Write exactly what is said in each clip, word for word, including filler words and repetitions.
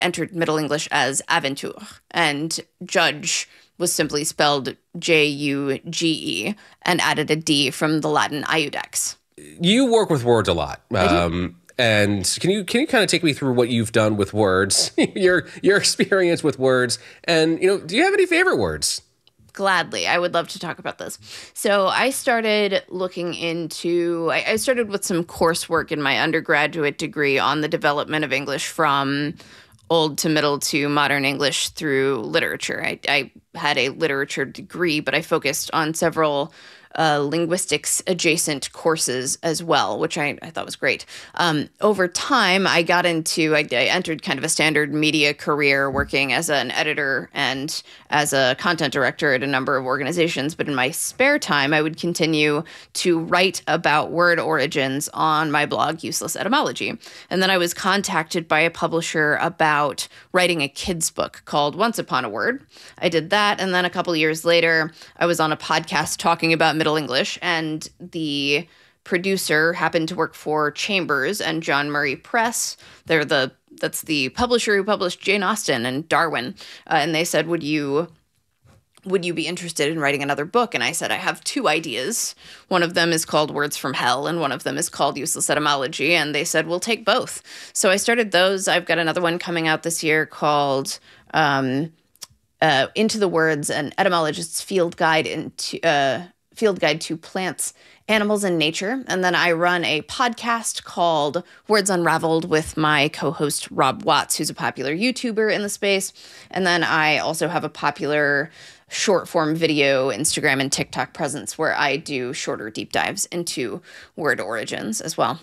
entered Middle English as aventure, and judge was simply spelled J U G E and added a D from the Latin iudex. You work with words a lot. I do. Um, and can you can you kind of take me through what you've done with words, your your experience with words, and you know, do you have any favorite words? Gladly. I would love to talk about this. So I started looking into, I, I started with some coursework in my undergraduate degree on the development of English from Old to Middle to Modern English through literature. I, I had a literature degree, but I focused on several uh, linguistics adjacent courses as well, which I, I thought was great. Um, over time, I got into, I, I entered kind of a standard media career working as an editor and as a content director at a number of organizations. But in my spare time, I would continue to write about word origins on my blog, Useless Etymology. And then I was contacted by a publisher about writing a kid's book called Once Upon a Word. I did that. And then a couple years later, I was on a podcast talking about Middle English, and the producer happened to work for Chambers and John Murray Press. They're the that's the publisher who published Jane Austen and Darwin. Uh, and they said, would you would you be interested in writing another book? And I said, I have two ideas. One of them is called Words from Hell, and one of them is called Useless Etymology. And they said, we'll take both. So I started those. I've got another one coming out this year called um, uh, Into the Words, an etymologist's field guide into uh, field guide to plants, animals, and nature. And then I run a podcast called Words Unraveled with my co-host Rob Watts, who's a popular YouTuber in the space. And then I also have a popular short form video, Instagram and TikTok presence where I do shorter deep dives into word origins as well.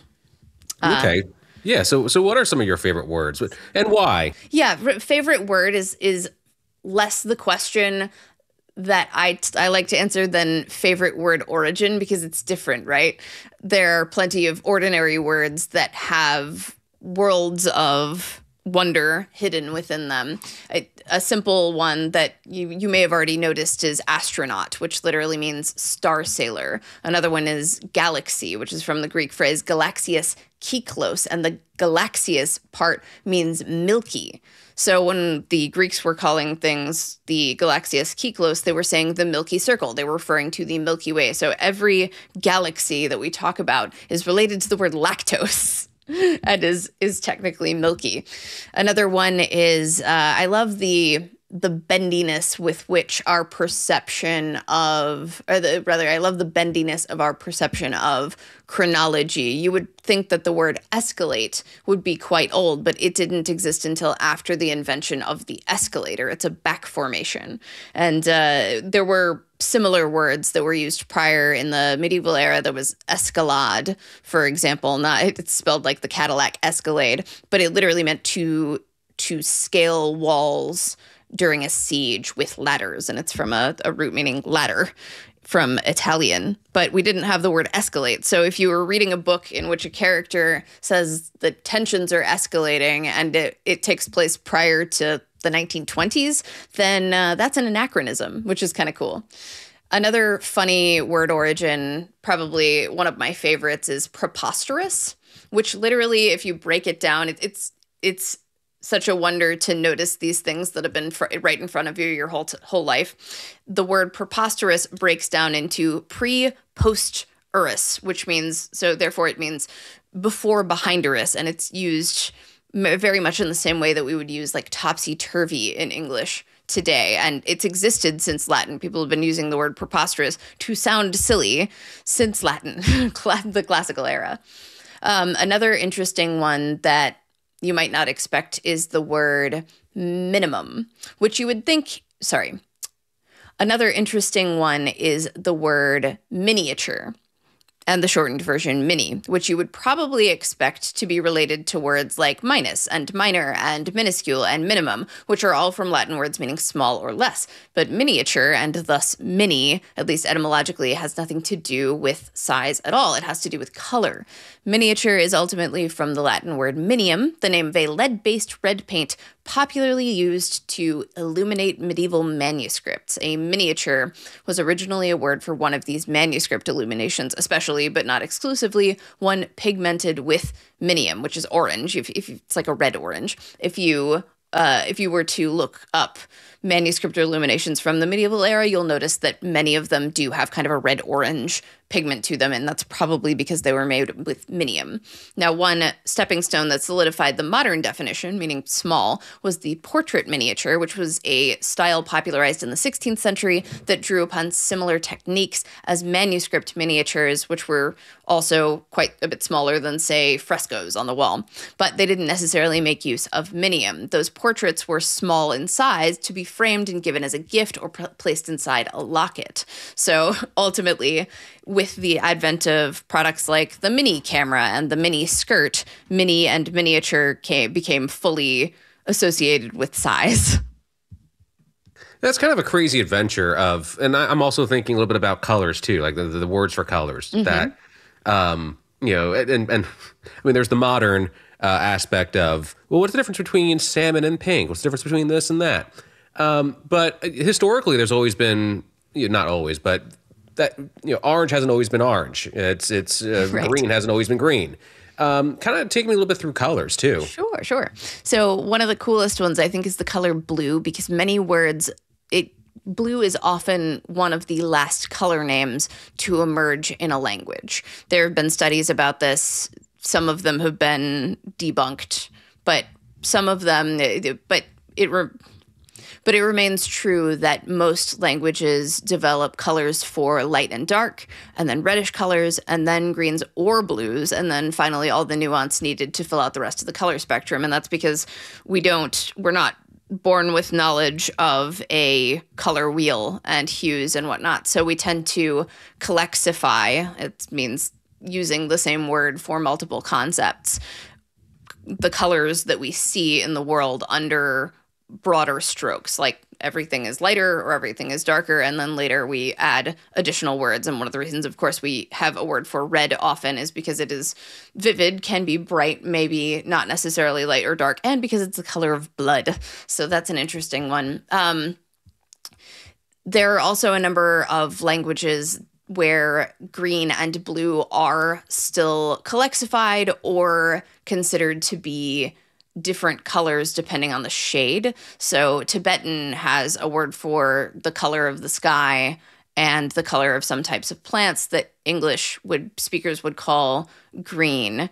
Okay. Uh, yeah. So, so what are some of your favorite words and why? Yeah. Favorite word is, is less the question that I, I like to answer than favorite word origin, because it's different, right? There are plenty of ordinary words that have worlds of wonder hidden within them. I, a simple one that you, you may have already noticed is astronaut, which literally means star sailor. Another one is galaxy, which is from the Greek phrase galaxias kyklos, and the galaxias part means milky. So when the Greeks were calling things the Galaxias Kyklos, they were saying the Milky Circle. They were referring to the Milky Way. So every galaxy that we talk about is related to the word lactose and is is technically milky. Another one is, uh, I love the the bendiness with which our perception of, or the, rather, I love the bendiness of our perception of chronology. You would think that the word escalate would be quite old, but it didn't exist until after the invention of the escalator. It's a back formation. And uh, there were similar words that were used prior in the medieval era. There was escalade, for example. Not it's spelled like the Cadillac Escalade, but it literally meant to to scale walls during a siege with ladders, and it's from a, a root meaning ladder from Italian, but we didn't have the word escalate. So if you were reading a book in which a character says the tensions are escalating and it, it takes place prior to the nineteen twenties, then uh, that's an anachronism, which is kind of cool. Another funny word origin, probably one of my favorites, is preposterous, which literally, if you break it down, it, it's it's such a wonder to notice these things that have been fr- right in front of you your whole t- whole life. The word preposterous breaks down into pre-post-urus, which means, so therefore it means before behindurus, and it's used m- very much in the same way that we would use like topsy-turvy in English today. And it's existed since Latin. People have been using the word preposterous to sound silly since Latin, the classical era. Um, another interesting one that you might not expect is the word minimum, which you would think, sorry. Another interesting one is the word miniature, and the shortened version mini, which you would probably expect to be related to words like minus and minor and minuscule and minimum, which are all from Latin words meaning small or less. But miniature, and thus mini, at least etymologically, has nothing to do with size at all. It has to do with color. Miniature is ultimately from the Latin word minium, the name of a lead-based red paint popularly used to illuminate medieval manuscripts. A miniature was originally a word for one of these manuscript illuminations, especially, but not exclusively, one pigmented with minium, which is orange. If, if it's like a red orange. If you uh, if you were to look up manuscript illuminations from the medieval era, you'll notice that many of them do have kind of a red-orange pigment to them, and that's probably because they were made with minium. Now, one stepping stone that solidified the modern definition, meaning small, was the portrait miniature, which was a style popularized in the sixteenth century that drew upon similar techniques as manuscript miniatures, which were also quite a bit smaller than, say, frescoes on the wall. But they didn't necessarily make use of minium. Those portraits were small in size to be framed and given as a gift or p- placed inside a locket. So ultimately, with the advent of products like the mini camera and the mini skirt, mini and miniature came, became fully associated with size. That's kind of a crazy adventure of, and I, I'm also thinking a little bit about colors too, like the, the, the words for colors mm-hmm. that, um, you know, and, and I mean, there's the modern uh, aspect of, well, what's the difference between salmon and pink? What's the difference between this and that? Um, but historically, there's always been, you know, not always, but that, you know, orange hasn't always been orange. It's, it's uh, right. Green hasn't always been green. Um, kind of take me a little bit through colors too. Sure, sure. So one of the coolest ones I think is the color blue, because many words, it blue is often one of the last color names to emerge in a language. There have been studies about this. Some of them have been debunked, but some of them, but it, re, but it remains true that most languages develop colors for light and dark, and then reddish colors, and then greens or blues, and then finally all the nuance needed to fill out the rest of the color spectrum. And that's because we don't, we're not born with knowledge of a color wheel and hues and whatnot. So we tend to colexify. It means using the same word for multiple concepts, the colors that we see in the world under broader strokes, like everything is lighter or everything is darker, and then later we add additional words. And one of the reasons, of course, we have a word for red often is because it is vivid, can be bright, maybe not necessarily light or dark, and because it's the color of blood. So that's an interesting one. Um, there are also a number of languages where green and blue are still collexified or considered to be different colors depending on the shade. So Tibetan has a word for the color of the sky and the color of some types of plants that English would speakers would call green.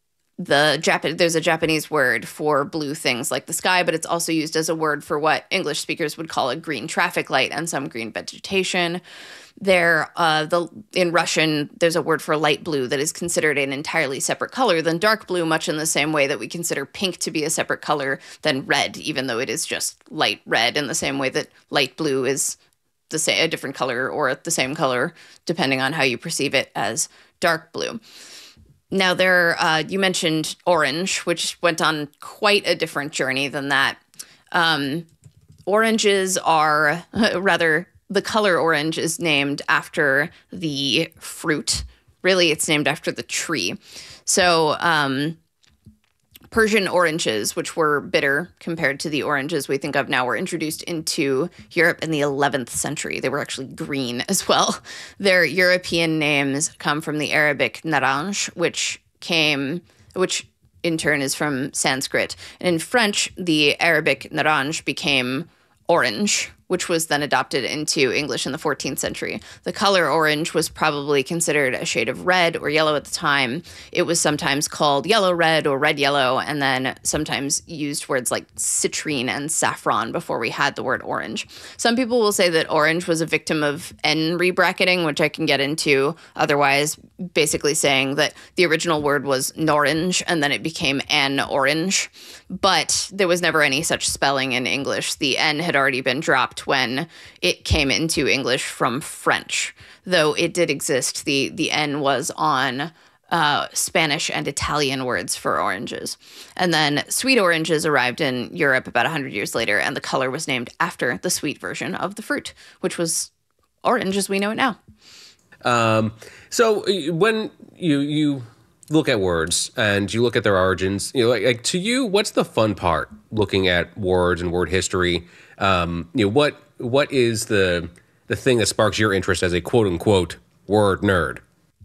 The Jap- there's a Japanese word for blue things like the sky, but it's also used as a word for what English speakers would call a green traffic light and some green vegetation. There, uh, the in Russian, there's a word for light blue that is considered an entirely separate color than dark blue, much in the same way that we consider pink to be a separate color than red, even though it is just light red, in the same way that light blue is the same, a different color or the same color, depending on how you perceive it as dark blue. Now, there, uh, you mentioned orange, which went on quite a different journey than that. Um, oranges are rather... The color orange is named after the fruit. Really, it's named after the tree. So um, Persian oranges, which were bitter compared to the oranges we think of now, were introduced into Europe in the eleventh century. They were actually green as well. Their European names come from the Arabic naranj, which came, which in turn is from Sanskrit. And in French, the Arabic naranj became orange, which was then adopted into English in the fourteenth century. The color orange was probably considered a shade of red or yellow at the time. It was sometimes called yellow red or red yellow, and then sometimes used words like citrine and saffron before we had the word orange. Some people will say that orange was a victim of N rebracketing, which I can get into. Otherwise, basically saying that the original word was norange and then it became N orange. But there was never any such spelling in English. The N had already been dropped when it came into English from French. Though it did exist, the, the N was on uh, Spanish and Italian words for oranges. And then sweet oranges arrived in Europe about one hundred years later, and the color was named after the sweet version of the fruit, which was orange as we know it now. Um, so when you you look at words and you look at their origins, you know, like, like to you, what's the fun part looking at words and word history? Um, you know, what what is the the thing that sparks your interest as a quote unquote word nerd?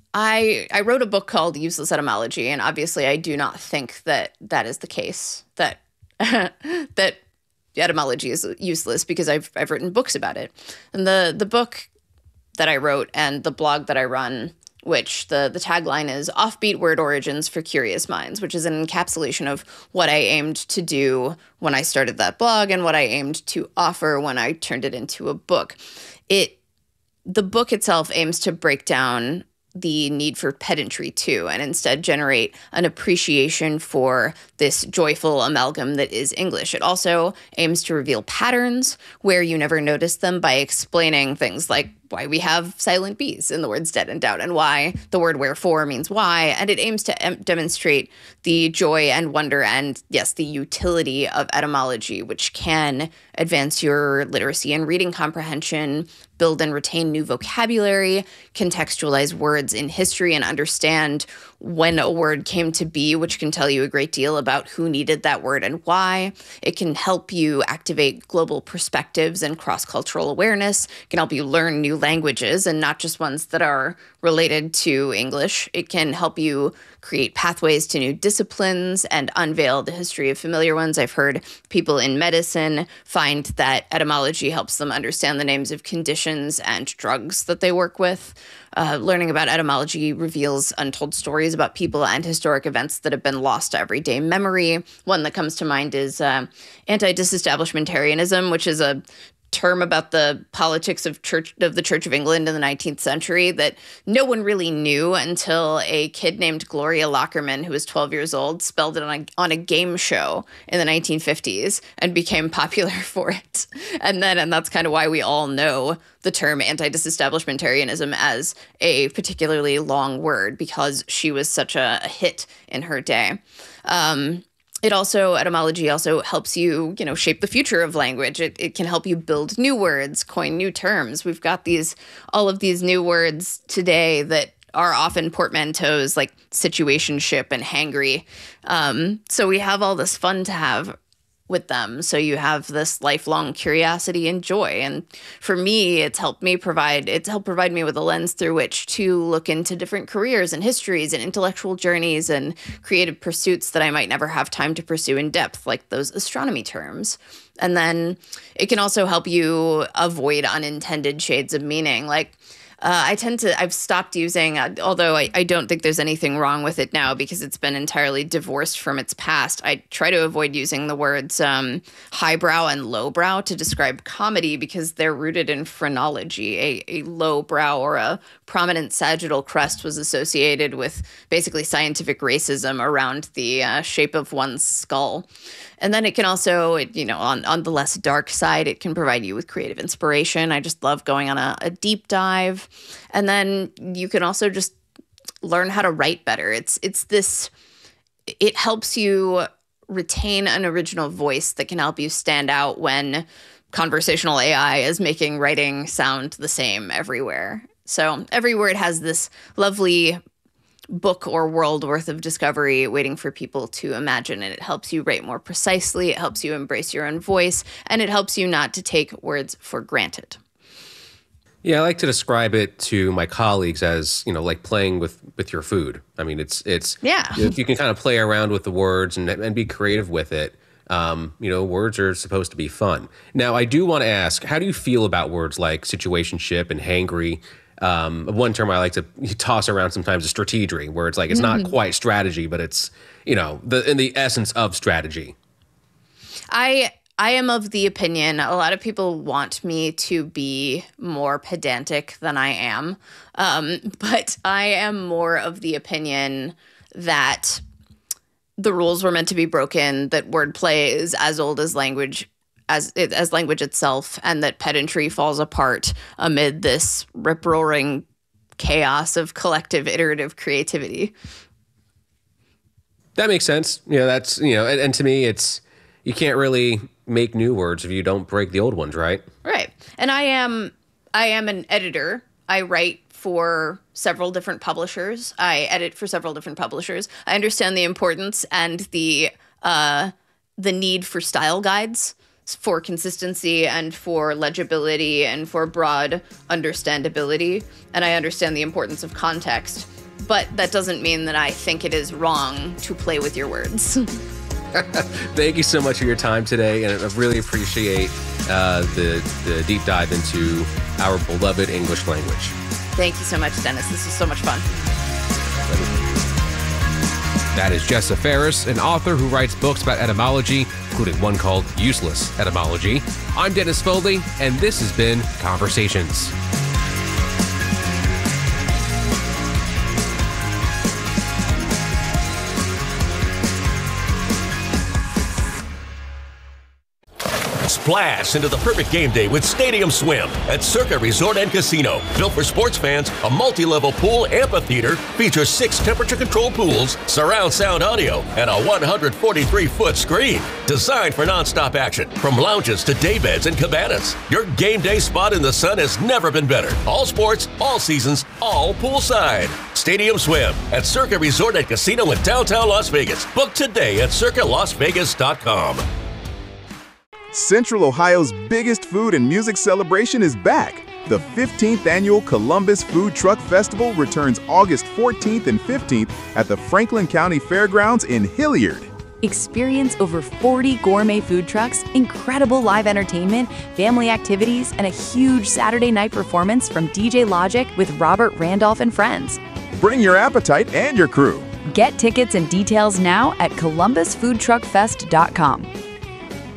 I I wrote a book called Useless Etymology, and obviously I do not think that that is the case, that that etymology is useless because I've I've written books about it. And the the book that I wrote and the blog that I run, which the, the tagline is Offbeat Word Origins for Curious Minds, which is an encapsulation of what I aimed to do when I started that blog and what I aimed to offer when I turned it into a book. It the book itself aims to break down the need for pedantry too, and instead generate an appreciation for this joyful amalgam that is English. It also aims to reveal patterns where you never noticed them by explaining things like why we have silent B's in the words dead and doubt, and why the word wherefore means why. And it aims to em- demonstrate the joy and wonder and, yes, the utility of etymology, which can advance your literacy and reading comprehension, build and retain new vocabulary, contextualize words in history, and understand when a word came to be, which can tell you a great deal about who needed that word and why. It can help you activate global perspectives and cross-cultural awareness. It can help you learn new languages and not just ones that are related to English. It can help you create pathways to new disciplines and unveil the history of familiar ones. I've heard people in medicine find that etymology helps them understand the names of conditions and drugs that they work with. Uh, learning about etymology reveals untold stories about people and historic events that have been lost to everyday memory. One that comes to mind is uh, anti-disestablishmentarianism, which is a term about the politics of church of the Church of England in the nineteenth century that no one really knew until a kid named Gloria Lockerman, who was twelve years old, spelled it on a, on a game show in the nineteen fifties and became popular for it. And then, and that's kind of why we all know the term anti-disestablishmentarianism as a particularly long word, because she was such a, a hit in her day. Um, It also, etymology also helps you, you know, shape the future of language. It, it can help you build new words, coin new terms. We've got these, all of these new words today that are often portmanteaus like situationship and hangry. Um, so we have all this fun to have with them. So you have this lifelong curiosity and joy. And for me, it's helped me provide, it's helped provide me with a lens through which to look into different careers and histories and intellectual journeys and creative pursuits that I might never have time to pursue in depth, like those astronomy terms. And then it can also help you avoid unintended shades of meaning. Like, Uh, I tend to, I've stopped using, uh, although I, I don't think there's anything wrong with it now because it's been entirely divorced from its past. I try to avoid using the words um, highbrow and lowbrow to describe comedy because they're rooted in phrenology. A, a lowbrow or a prominent sagittal crest was associated with basically scientific racism around the uh, shape of one's skull. And then it can also, you know, on, on the less dark side, it can provide you with creative inspiration. I just love going on a, a deep dive. And then you can also just learn how to write better. It's it's this, it helps you retain an original voice that can help you stand out when conversational A I is making writing sound the same everywhere. So every word has this lovely book or world worth of discovery waiting for people to imagine. And it helps you write more precisely. It helps you embrace your own voice. And it helps you not to take words for granted. Yeah, I like to describe it to my colleagues as, you know, like playing with, with your food. I mean, it's, it's, yeah, if you can kind of play around with the words and, and be creative with it. Um, you know, words are supposed to be fun. Now, I do want to ask, how do you feel about words like situationship and hangry? Um, one term I like to toss around sometimes is strategery, where it's like, it's not quite strategy, but it's, you know, the in the essence of strategy. I I am of the opinion, a lot of people want me to be more pedantic than I am. Um, but I am more of the opinion that the rules were meant to be broken, that wordplay is as old as language as as language itself, and that pedantry falls apart amid this rip-roaring chaos of collective iterative creativity. That makes sense. You know, that's, you know, and, and to me, it's, you can't really make new words if you don't break the old ones, right? Right. And I am I am an editor. I write for several different publishers. I edit for several different publishers. I understand the importance and the uh, the need for style guides, for consistency and for legibility and for broad understandability. And I understand the importance of context. But that doesn't mean that I think it is wrong to play with your words. Thank you so much for your time today, and I really appreciate uh, the, the deep dive into our beloved English language. Thank you so much, Dennis. This was so much fun. That is Jessa Ferris, an author who writes books about etymology, including one called Useless Etymology. I'm Dennis Foley, and this has been Conversations. Splash into the perfect game day with Stadium Swim at Circa Resort and Casino. Built for sports fans, a multi-level pool amphitheater features six temperature-controlled pools, surround sound audio, and a one hundred forty-three foot screen. Designed for non-stop action, from lounges to daybeds and cabanas. Your game day spot in the sun has never been better. All sports, all seasons, all poolside. Stadium Swim at Circa Resort and Casino in downtown Las Vegas. Book today at circa las vegas dot com. Central Ohio's biggest food and music celebration is back. The fifteenth Annual Columbus Food Truck Festival returns August fourteenth and fifteenth at the Franklin County Fairgrounds in Hilliard. Experience over forty gourmet food trucks, incredible live entertainment, family activities, and a huge Saturday night performance from D J Logic with Robert Randolph and friends. Bring your appetite and your crew. Get tickets and details now at columbus food truck fest dot com.